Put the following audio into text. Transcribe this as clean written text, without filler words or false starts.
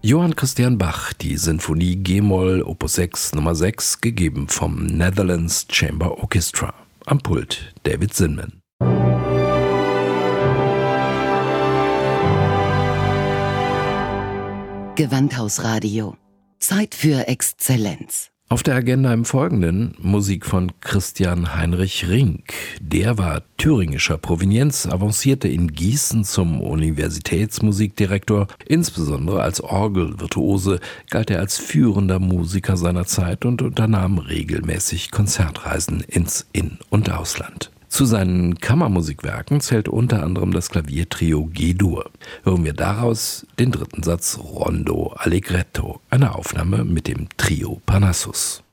Johann Christian Bach, die Sinfonie G-Moll Opus 6 Nummer 6, gegeben vom Netherlands Chamber Orchestra. Am Pult David Zinman. Gewandhausradio. Zeit für Exzellenz. Auf der Agenda im Folgenden Musik von Christian Heinrich Rinck. Der war thüringischer Provenienz, avancierte in Gießen zum Universitätsmusikdirektor. Insbesondere als Orgelvirtuose galt er als führender Musiker seiner Zeit und unternahm regelmäßig Konzertreisen ins In- und Ausland. Zu seinen Kammermusikwerken zählt unter anderem das Klaviertrio G-Dur. Hören wir daraus den dritten Satz Rondo Allegretto, eine Aufnahme mit dem Trio Parnassus.